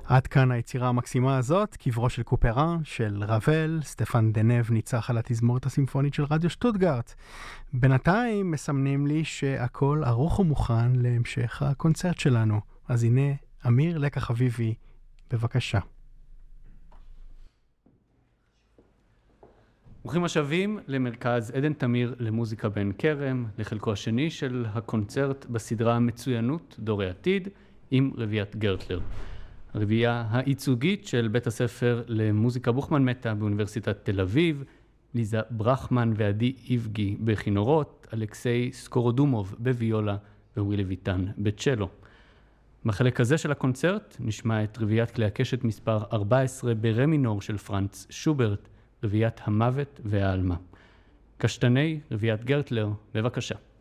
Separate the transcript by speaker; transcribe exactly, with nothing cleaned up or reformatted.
Speaker 1: עד כאן היצירה המקסימה הזאת, קברו של קופרן, של רבל. סטפן דנב ניצח על התזמורת הסימפונית של רדיו שטוטגרט. בינתיים מסמנים לי שהכל ערוך ומוכן להמשך הקונצרט שלנו. אז הנה, אמיר לקח אביבי, בבקשה.
Speaker 2: ברוכים השבים למרכז עדן תמיר למוזיקה בן כרם, לחלקו השני של הקונצרט בסדרה מצוינות דורי עתיד עם רביעיית גרטלר. הרביעייה הייצוגית של בית הספר למוזיקה בוכמן מטה באוניברסיטת תל אביב, ליזה ברחמן ועדי איבגי בכינורות, אלכסי סקורודומוב בוויולה ווילי ויטן בצ'לו. בחלק הזה של הקונצרט נשמע את רביעיית כלי הקשת מספר ארבע עשרה ברמי מינור של פרנץ שוברט, רביעיית המוות והעלמה. קשתני רביעיית גרטלר, בבקשה.